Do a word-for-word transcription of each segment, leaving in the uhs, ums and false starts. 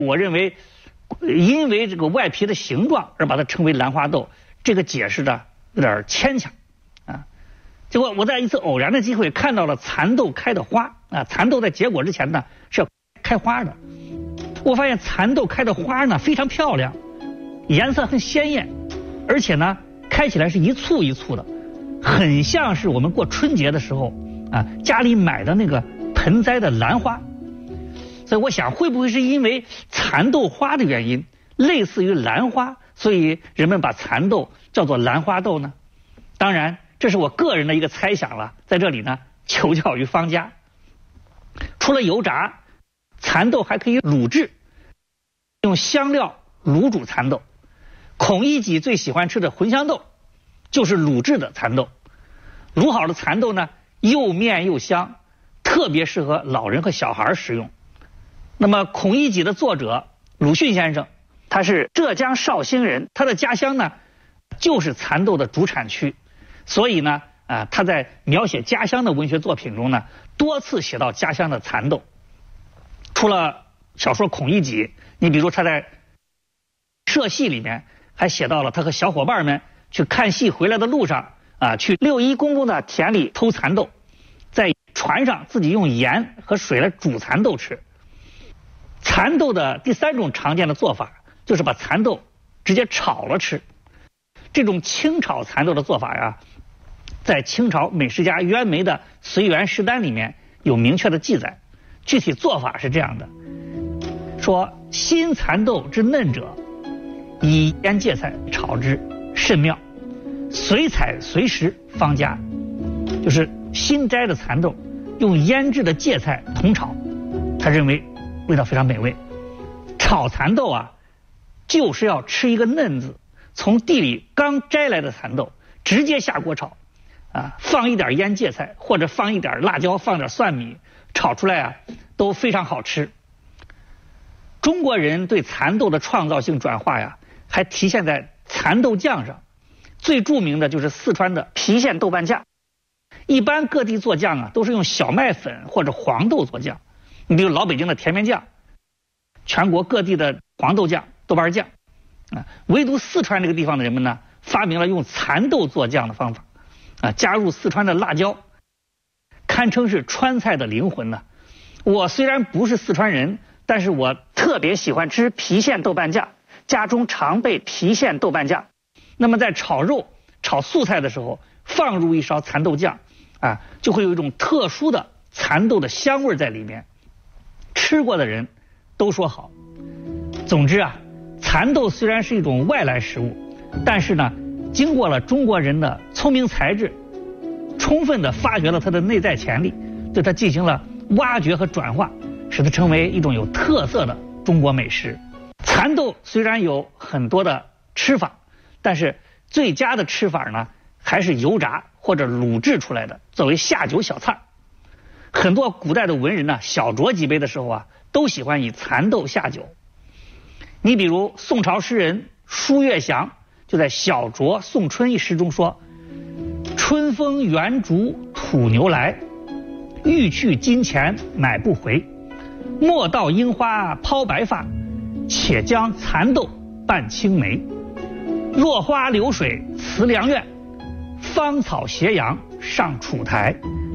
我认为，因为这个外皮的形状而把它称为兰花豆，这个解释的有点牵强啊。结果我在一次偶然的机会看到了蚕豆开的花啊，蚕豆在结果之前呢是要开花的。我发现蚕豆开的花呢非常漂亮，颜色很鲜艳，而且呢开起来是一簇一簇的，很像是我们过春节的时候啊家里买的那个盆栽的兰花。所以我想，会不会是因为蚕豆花的原因，类似于兰花，所以人们把蚕豆叫做兰花豆呢？当然，这是我个人的一个猜想了，在这里呢求教于方家。除了油炸，蚕豆还可以卤制，用香料卤煮蚕豆。孔乙己最喜欢吃的茴香豆就是卤制的蚕豆。卤好的蚕豆呢，又面又香，特别适合老人和小孩食用。那么孔乙己的作者鲁迅先生，他是浙江绍兴人，他的家乡呢就是蚕豆的主产区，所以呢啊他在描写家乡的文学作品中呢多次写到家乡的蚕豆。除了小说《孔乙己》，你比如他在社戏里面还写到了他和小伙伴们去看戏回来的路上啊，去六一公公的田里偷蚕豆，在船上自己用盐和水来煮蚕豆吃。蚕豆的第三种常见的做法就是把蚕豆直接炒了吃。这种清炒蚕豆的做法呀，在清朝美食家袁枚的《随园食单》里面有明确的记载。具体做法是这样的，说新蚕豆之嫩者，以腌芥菜炒之，甚妙。随采随食方佳，就是新摘的蚕豆用腌制的芥菜同炒，他认为味道非常美味。炒蚕豆啊，就是要吃一个嫩字，从地里刚摘来的蚕豆直接下锅炒啊，放一点腌芥菜或者放一点辣椒，放点蒜米，炒出来啊都非常好吃。中国人对蚕豆的创造性转化呀，还体现在蚕豆酱上。最著名的就是四川的郫县豆瓣酱。一般各地做酱啊，都是用小麦粉或者黄豆做酱。你比如老北京的甜面酱，全国各地的黄豆酱、豆瓣酱啊，唯独四川这个地方的人们呢，发明了用蚕豆做酱的方法啊，加入四川的辣椒，堪称是川菜的灵魂呢。我虽然不是四川人，但是我特别喜欢吃郫县豆瓣酱，家中常备郫县豆瓣酱。那么在炒肉、炒素菜的时候，放入一勺蚕豆酱啊，就会有一种特殊的蚕豆的香味在里面。吃过的人都说好。总之啊，蚕豆虽然是一种外来食物，但是呢，经过了中国人的聪明才智，充分的发掘了它的内在潜力，对它进行了挖掘和转化，使它成为一种有特色的中国美食。蚕豆虽然有很多的吃法，但是最佳的吃法呢，还是油炸或者卤制出来的，作为下酒小菜。很多古代的文人呢，小酌几杯的时候啊，都喜欢以蚕豆下酒。你比如宋朝诗人舒月祥就在《小酌送春》一诗中说：春风圆竹吐牛来，欲去金钱买不回。莫道樱花抛白发，且将蚕豆拌青梅。落花流水辞良院，芳草斜阳上楚台。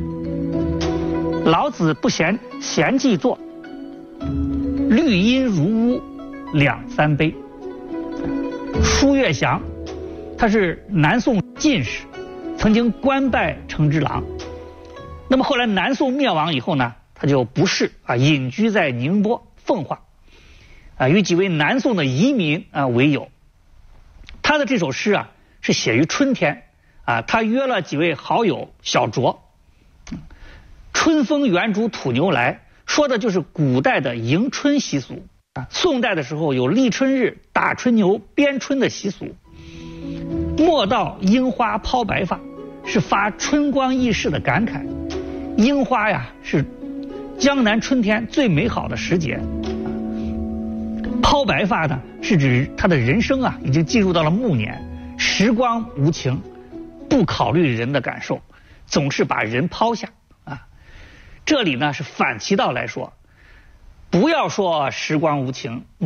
老子不嫌闲计作，绿阴如屋两三杯。舒月祥他是南宋进士，曾经官拜承之郎。那么后来南宋灭亡以后呢，他就不仕啊，隐居在宁波奉化啊，与几位南宋的移民啊为友。他的这首诗啊是写于春天啊，他约了几位好友小酌。春风圆竹吐牛来，说的就是古代的迎春习俗啊。宋代的时候有立春日打春牛鞭春的习俗。莫道樱花抛白发，是发春光易逝的感慨。樱花呀是江南春天最美好的时节。抛白发呢，是指他的人生啊已经进入到了暮年，时光无情，不考虑人的感受，总是把人抛下啊。这里呢是反其道来说， 不要说时光无情。